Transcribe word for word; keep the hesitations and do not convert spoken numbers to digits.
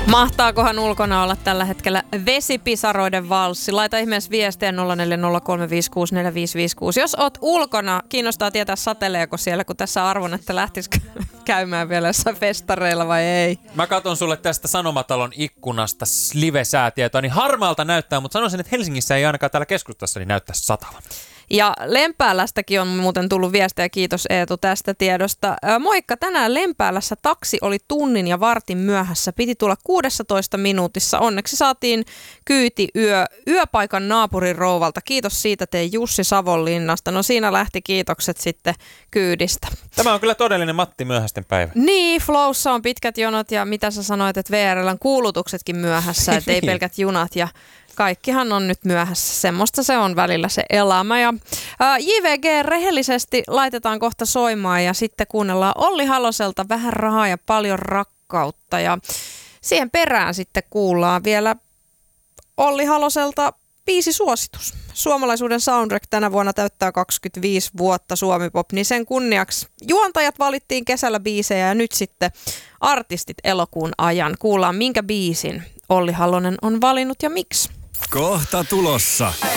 Mahtaakohan ulkona olla tällä hetkellä vesipisaroiden valssi? Laita ihmeessä viestiä nolla neljä nolla kolme viisi kuusi neljä viisi viisi kuusi. Jos oot ulkona, kiinnostaa tietää sateleeko siellä, kun tässä arvon, että lähtisikö käymään vielä jossain festareilla vai ei. Mä katson sulle tästä Sanomatalon ikkunasta live-säätietoa, niin harmaalta näyttää, mutta sanoisin, että Helsingissä ei ainakaan täällä keskustassa niin näyttää satavan. Ja Lempäälästäkin on muuten tullut viestiä, kiitos Eetu tästä tiedosta. Moikka, tänään Lempäälässä taksi oli tunnin ja vartin myöhässä. Piti tulla kuusitoista minuutissa. Onneksi saatiin kyyti yö, yöpaikan naapurin rouvalta. Kiitos siitä teidän Jussi Savonlinnasta. No siinä lähti kiitokset sitten kyydistä. Tämä on kyllä todellinen Matti myöhäisten päivä. Niin, Flowssa on pitkät jonot ja mitä sä sanoit, että V R:llä on kuulutuksetkin myöhässä, että ei pelkät junat ja kaikkihan on nyt myöhässä. Semmoista se on välillä se elämä. Ja, ää, J V G rehellisesti laitetaan kohta soimaan ja sitten kuunnellaan Olli Haloselta vähän rahaa ja paljon rakkautta. Ja siihen perään sitten kuullaan vielä Olli Haloselta biisisuositus. Suomalaisuuden soundtrack tänä vuonna täyttää kaksikymmentäviisi vuotta Suomi-pop, niin sen kunniaksi juontajat valittiin kesällä biisejä ja nyt sitten artistit elokuun ajan. Kuullaan minkä biisin Olli Halonen on valinnut ja miksi. Kohta tulossa.